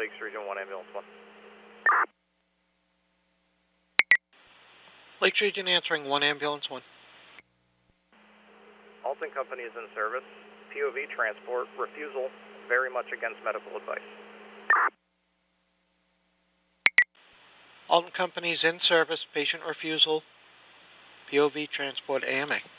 Lakes Region 1, Ambulance 1. Lakes Region answering 1, Ambulance 1. Alton Company is in service. POV transport, refusal, very much against medical advice. Alton Company is in service, patient refusal, POV transport AMA.